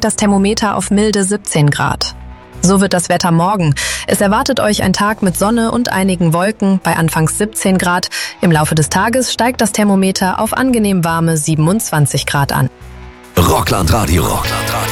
steigt das Thermometer auf milde 17 Grad. So wird das Wetter morgen. Es erwartet euch ein Tag mit Sonne und einigen Wolken bei anfangs 17 Grad. Im Laufe des Tages steigt das Thermometer auf angenehm warme 27 Grad an. Rockland Radio.